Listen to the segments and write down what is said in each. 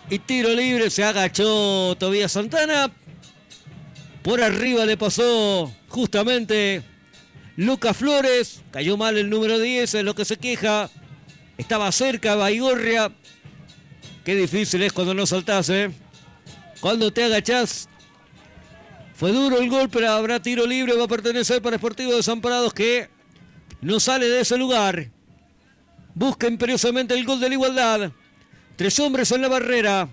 Y tiro libre, se agachó Tobías Santana. Por arriba le pasó justamente Lucas Flores. Cayó mal el número 10, es lo que se queja. Estaba cerca Baigorria. Qué difícil es cuando no saltás, ¿eh? Cuando te agachás. Fue duro el gol, pero habrá tiro libre. Va a pertenecer para Sportivo Desamparados, que no sale de ese lugar. Busca imperiosamente el gol de la igualdad. 3 hombres en la barrera.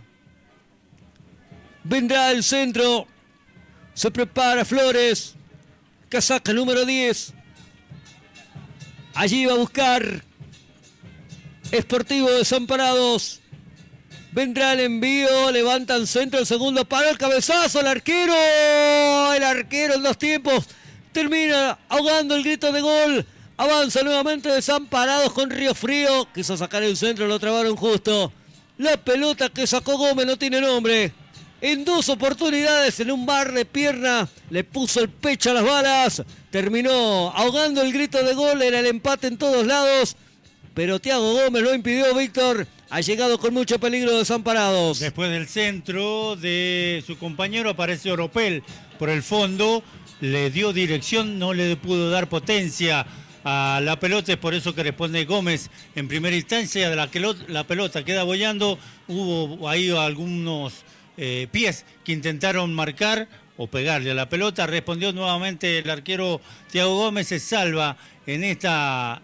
Vendrá el centro. Se prepara Flores. Casaca número 10. Allí va a buscar Sportivo Desamparados. Vendrá el envío. Levantan centro. El segundo palo. El cabezazo. El arquero. El arquero en 2 tiempos. Termina ahogando el grito de gol. Avanza nuevamente Desamparados con Río Frío. Quiso sacar el centro. Lo trabaron justo. La pelota que sacó Gómez no tiene nombre. En 2 oportunidades, en un bar de pierna, le puso el pecho a las balas. Terminó ahogando el grito de gol. Era el empate en todos lados. Pero Thiago Gómez lo impidió, Víctor. Ha llegado con mucho peligro Desamparados. Después del centro de su compañero aparece Oropel por el fondo. Le dio dirección, no le pudo dar potencia a la pelota, es por eso que responde Gómez en primera instancia. La pelota queda boyando. Hubo ahí algunos pies que intentaron marcar o pegarle a la pelota. Respondió nuevamente el arquero Thiago Gómez. Se salva en esta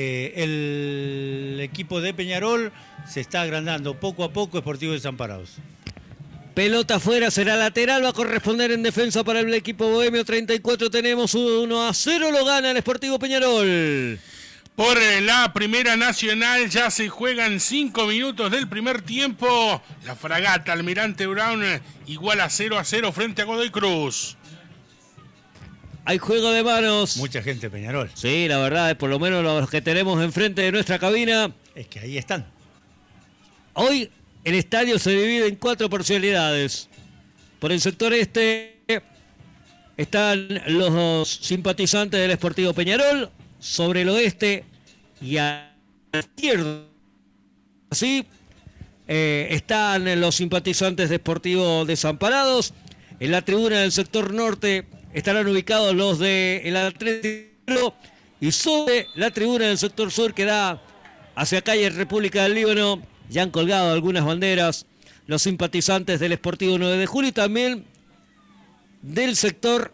el equipo de Peñarol. Se está agrandando poco a poco Sportivo Desamparados. Pelota afuera, será lateral, va a corresponder en defensa para el equipo bohemio. 34 tenemos, 1-0 lo gana el Sportivo Peñarol. Por la Primera Nacional ya se juegan 5 minutos del primer tiempo. La Fragata Almirante Brown igual a 0-0 frente a Godoy Cruz. Hay juego de manos. Mucha gente Peñarol. Sí, la verdad, por lo menos los que tenemos enfrente de nuestra cabina. Es que ahí están. Hoy el estadio se divide en 4 parcialidades. Por el sector este están los simpatizantes del Sportivo Peñarol. Sobre el oeste y a la izquierda, así, están los simpatizantes de Sportivo Desamparados. En la tribuna del sector norte estarán ubicados los del Atlético. Y sobre la tribuna del sector sur, que da hacia calle República del Líbano, ya han colgado algunas banderas los simpatizantes del Sportivo 9 de Julio y también del sector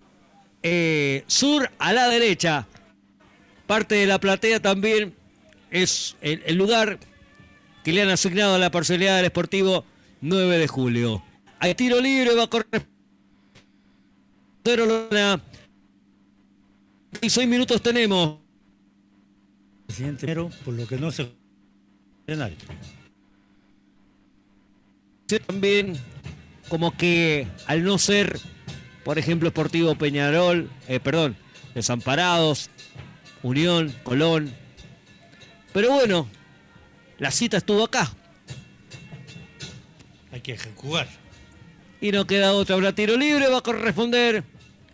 sur a la derecha. Parte de la platea también es el lugar que le han asignado a la parcialidad del Sportivo 9 de Julio. Hay tiro libre, va a correr 6 minutos tenemos. Presidente, pero por lo que no se... También como que al no ser, por ejemplo, Sportivo Peñarol, Desamparados, Unión, Colón. Pero bueno, la cita estuvo acá. Hay que jugar. Y no queda otra. Habrá tiro libre, va a corresponder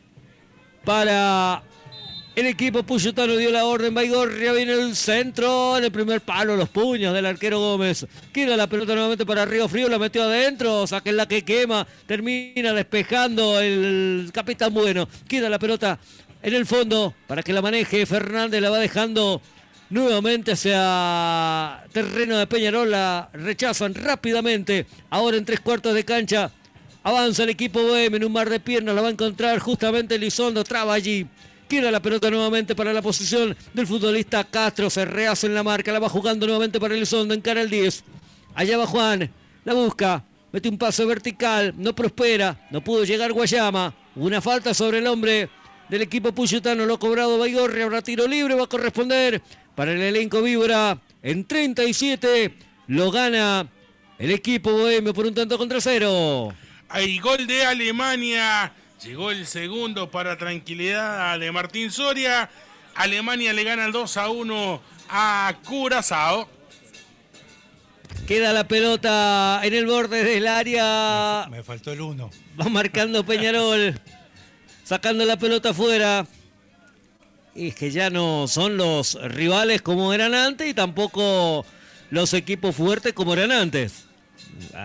para el equipo puyutano. Dio la orden Baigorria, viene el centro, en el primer palo, los puños del arquero Gómez. Queda la pelota nuevamente para Río Frío, la metió adentro, saquen la que quema, termina despejando el capitán Bueno. Queda la pelota en el fondo para que la maneje Fernández, la va dejando nuevamente hacia terreno de Peñarol, la rechazan rápidamente. Ahora en 3/4 de cancha avanza el equipo bohemio en un mar de piernas, la va a encontrar justamente Elizondo, traba allí. Quiere la pelota nuevamente para la posición del futbolista Castro, se rehace en la marca, la va jugando nuevamente para Elizondo, encara el 10. Allá va Juan, la busca, mete un pase vertical, no prospera, no pudo llegar Guayama. Una falta sobre el hombre del equipo puyutano, lo ha cobrado Baigorria, habrá tiro libre, va a corresponder para el elenco Víbora. En 37 lo gana el equipo bohemio por 1-0. Hay gol de Alemania. Llegó el segundo para tranquilidad de Martín Soria. Alemania le gana el 2-1 a Curazao. Queda la pelota en el borde del área. Me faltó el 1. Va marcando Peñarol. Sacando la pelota afuera. Y es que ya no son los rivales como eran antes y tampoco los equipos fuertes como eran antes.